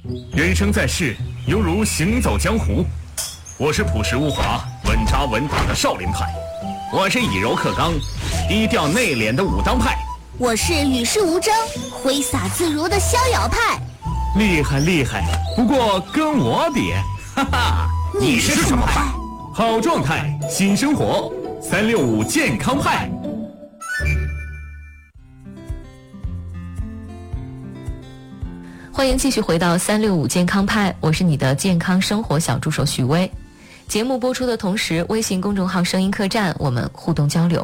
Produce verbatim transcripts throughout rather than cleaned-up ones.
人生在世，犹如行走江湖。我是朴实无华、稳扎稳打的少林派，我是以柔克刚、低调内敛的武当派， 我是与世无争、挥洒自如的逍遥派。 厉害厉害，不过跟我比，哈哈， 你是什么派？ 好状态，新生活，三六五健康派。 欢迎继续回到三六五健康派，我是你的健康生活小助手许巍。节目播出的同时，微信公众号声音客栈我们互动交流。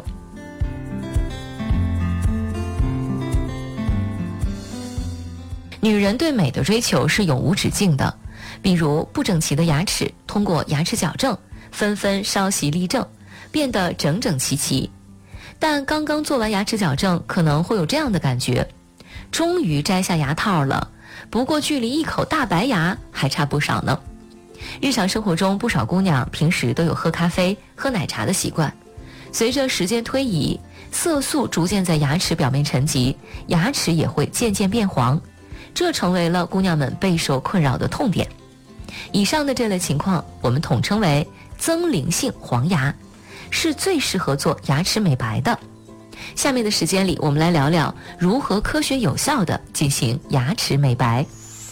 女人对美的追求是永无止境的，比如不整齐的牙齿，通过牙齿矫正纷纷稍息立正，变得整整齐齐。但刚刚做完牙齿矫正，可能会有这样的感觉，终于摘下牙套了，不过距离一口大白牙还差不少呢。日常生活中，不少姑娘平时都有喝咖啡、喝奶茶的习惯。随着时间推移，色素逐渐在牙齿表面沉积，牙齿也会渐渐变黄，这成为了姑娘们备受困扰的痛点。以上的这类情况，我们统称为增龄性黄牙，是最适合做牙齿美白的。下面的时间里，我们来聊聊如何科学有效地进行牙齿美白。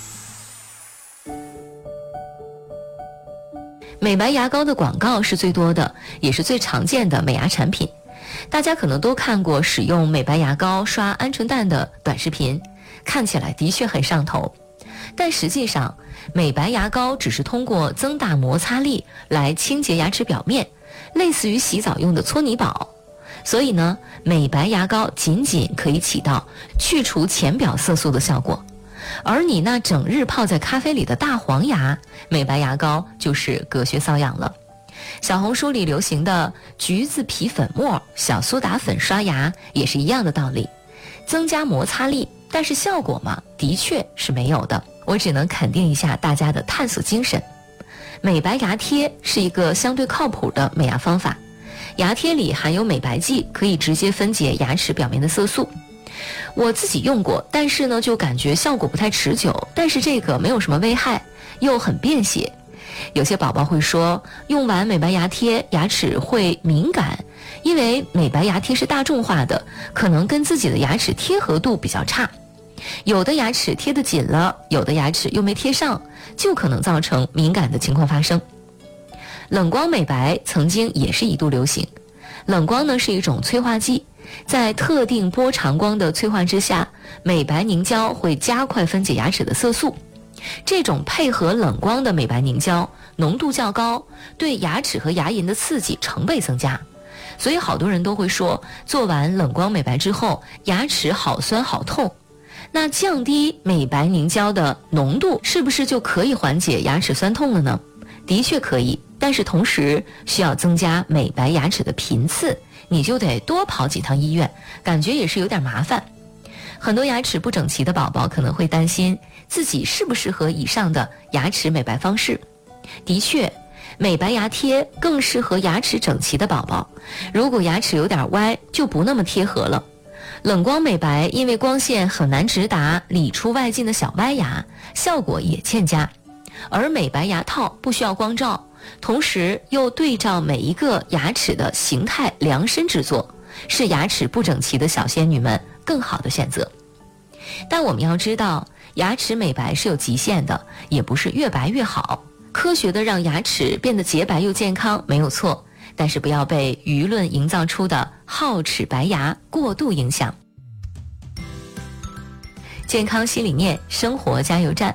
美白牙膏的广告是最多的，也是最常见的美牙产品。大家可能都看过使用美白牙膏刷鹌鹑蛋的短视频，看起来的确很上头。但实际上，美白牙膏只是通过增大摩擦力来清洁牙齿表面，类似于洗澡用的搓泥宝。所以呢，美白牙膏仅仅可以起到去除浅表色素的效果。而你那整日泡在咖啡里的大黄牙，美白牙膏就是隔靴搔痒了。小红书里流行的橘子皮粉末、小苏打粉刷牙也是一样的道理，增加摩擦力，但是效果嘛，的确是没有的。我只能肯定一下大家的探索精神。美白牙贴是一个相对靠谱的美牙方法，牙贴里含有美白剂，可以直接分解牙齿表面的色素。我自己用过，但是呢就感觉效果不太持久，但是这个没有什么危害，又很便携。有些宝宝会说，用完美白牙贴牙齿会敏感，因为美白牙贴是大众化的，可能跟自己的牙齿贴合度比较差，有的牙齿贴得紧了，有的牙齿又没贴上，就可能造成敏感的情况发生。冷光美白曾经也是一度流行，冷光呢是一种催化剂，在特定波长光的催化之下，美白凝胶会加快分解牙齿的色素。这种配合冷光的美白凝胶浓度较高，对牙齿和牙龈的刺激成倍增加，所以好多人都会说，做完冷光美白之后，牙齿好酸好痛。那降低美白凝胶的浓度，是不是就可以缓解牙齿酸痛了呢？的确可以，但是同时需要增加美白牙齿的频次，你就得多跑几趟医院，感觉也是有点麻烦。很多牙齿不整齐的宝宝可能会担心自己适不适合以上的牙齿美白方式。的确，美白牙贴更适合牙齿整齐的宝宝，如果牙齿有点歪，就不那么贴合了。冷光美白因为光线很难直达里出外进的小歪牙，效果也欠佳。而美白牙套不需要光照，同时又对照每一个牙齿的形态量身制作，是牙齿不整齐的小仙女们更好的选择。但我们要知道，牙齿美白是有极限的，也不是越白越好。科学的让牙齿变得洁白又健康没有错，但是不要被舆论营造出的好齿白牙过度影响。健康新理念，生活加油站，